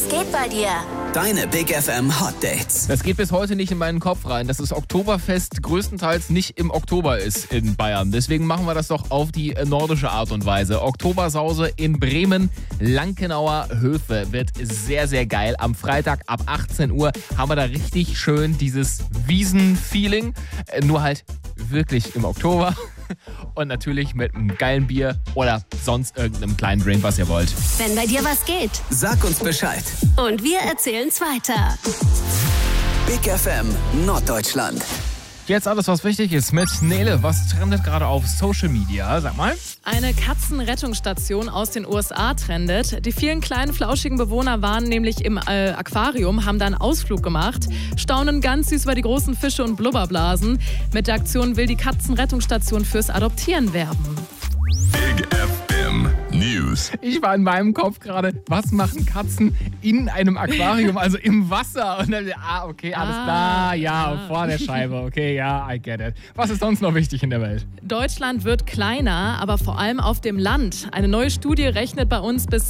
Was geht bei dir? Deine Big FM Hot Dates. Das geht bis heute nicht in meinen Kopf rein, dass das Oktoberfest größtenteils nicht im Oktober ist in Bayern. Deswegen machen wir das doch auf die nordische Art und Weise. Oktobersause in Bremen, Lankenauer Höfe wird sehr, sehr geil. Am Freitag ab 18 Uhr haben wir da richtig schön dieses Wiesen-Feeling. Nur halt wirklich im Oktober. Und natürlich mit einem geilen Bier oder sonst irgendeinem kleinen Drink, was ihr wollt. Wenn bei dir was geht. Sag uns Bescheid. Und wir erzählen's weiter. Big FM Norddeutschland. Jetzt alles, was wichtig ist mit Nele. Was trendet gerade auf Social Media? Sag mal. Eine Katzenrettungsstation aus den USA trendet. Die vielen kleinen, flauschigen Bewohner waren nämlich im Aquarium, haben da einen Ausflug gemacht, staunen ganz süß über die großen Fische und Blubberblasen. Mit der Aktion will die Katzenrettungsstation fürs Adoptieren werben. Big FM News. Ich war in meinem Kopf gerade, was machen Katzen in einem Aquarium, also im Wasser? Und dann, okay, alles klar, ja, vor der Scheibe, okay, ja, I get it. Was ist sonst noch wichtig in der Welt? Deutschland wird kleiner, aber vor allem auf dem Land. Eine neue Studie rechnet bei uns bis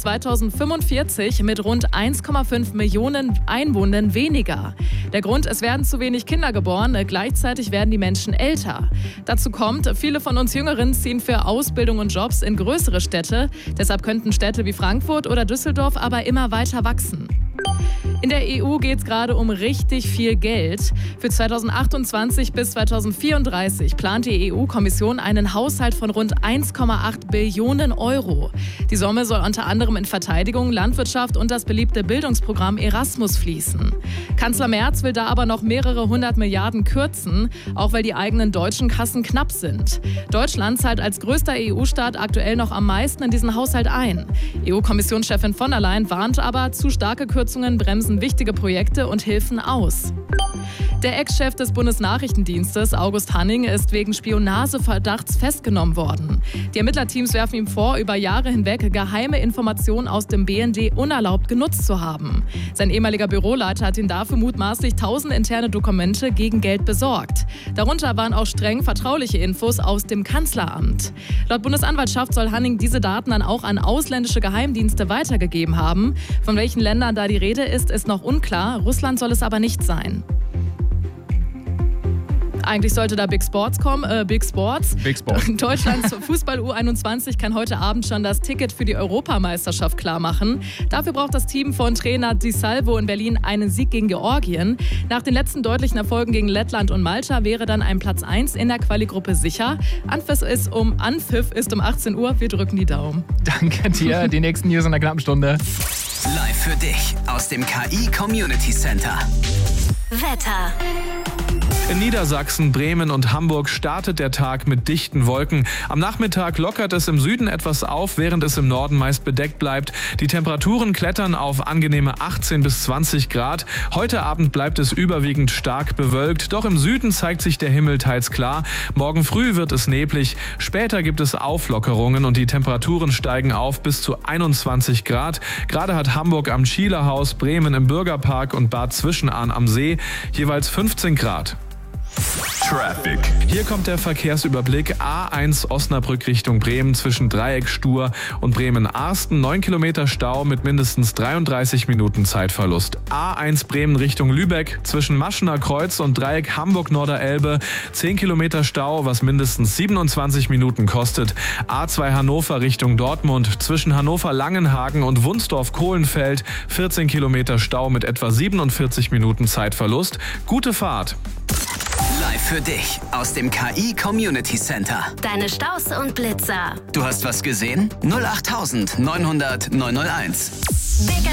2045 mit rund 1,5 Millionen Einwohnern weniger. Der Grund, es werden zu wenig Kinder geboren, gleichzeitig werden die Menschen älter. Dazu kommt, viele von uns Jüngeren ziehen für Ausbildung und Jobs in größere Städte. Deshalb könnten Städte wie Frankfurt oder Düsseldorf aber immer weiter wachsen. In der EU geht es gerade um richtig viel Geld. Für 2028 bis 2034 plant die EU-Kommission einen Haushalt von rund 1,8 Billionen Euro. Die Summe soll unter anderem in Verteidigung, Landwirtschaft und das beliebte Bildungsprogramm Erasmus fließen. Kanzler Merz will da aber noch mehrere 100 Milliarden kürzen, auch weil die eigenen deutschen Kassen knapp sind. Deutschland zahlt als größter EU-Staat aktuell noch am meisten in diesen Haushalt ein. EU-Kommissionschefin von der Leyen warnt aber, zu starke Kürzungen bremsen wichtige Projekte und Hilfen aus. Der Ex-Chef des Bundesnachrichtendienstes, August Hanning, ist wegen Spionageverdachts festgenommen worden. Die Ermittlerteams werfen ihm vor, über Jahre hinweg geheime Informationen aus dem BND unerlaubt genutzt zu haben. Sein ehemaliger Büroleiter hat ihm dafür mutmaßlich 1000 interne Dokumente gegen Geld besorgt. Darunter waren auch streng vertrauliche Infos aus dem Kanzleramt. Laut Bundesanwaltschaft soll Hanning diese Daten dann auch an ausländische Geheimdienste weitergegeben haben. Von welchen Ländern da die Rede ist noch unklar. Russland soll es aber nicht sein. Eigentlich sollte da Big Sports kommen. Big Sports. Deutschlands Fußball-U21 kann heute Abend schon das Ticket für die Europameisterschaft klarmachen. Dafür braucht das Team von Trainer Di Salvo in Berlin einen Sieg gegen Georgien. Nach den letzten deutlichen Erfolgen gegen Lettland und Malta wäre dann ein Platz 1 in der Quali-Gruppe sicher. Anpfiff ist um 18 Uhr. Wir drücken die Daumen. Danke dir. Die nächsten News in einer knappen Stunde. Live für dich aus dem KI Community Center. Wetter. In Niedersachsen, Bremen und Hamburg startet der Tag mit dichten Wolken. Am Nachmittag lockert es im Süden etwas auf, während es im Norden meist bedeckt bleibt. Die Temperaturen klettern auf angenehme 18 bis 20 Grad. Heute Abend bleibt es überwiegend stark bewölkt, doch im Süden zeigt sich der Himmel teils klar. Morgen früh wird es neblig. Später gibt es Auflockerungen und die Temperaturen steigen auf bis zu 21 Grad. Gerade hat Hamburg am Schielerhaus, Bremen im Bürgerpark und Bad Zwischenahn am See jeweils 15 Grad. Traffic. Hier kommt der Verkehrsüberblick. A1 Osnabrück Richtung Bremen zwischen Dreieck Stur und Bremen-Arsten. 9 Kilometer Stau mit mindestens 33 Minuten Zeitverlust. A1 Bremen Richtung Lübeck zwischen Maschener Kreuz und Dreieck Hamburg-Norderelbe. 10 Kilometer Stau, was mindestens 27 Minuten kostet. A2 Hannover Richtung Dortmund zwischen Hannover-Langenhagen und Wunsdorf-Kohlenfeld. 14 Kilometer Stau mit etwa 47 Minuten Zeitverlust. Gute Fahrt. Live für dich aus dem KI Community Center. Deine Staus und Blitzer. Du hast was gesehen? 08900 901. Big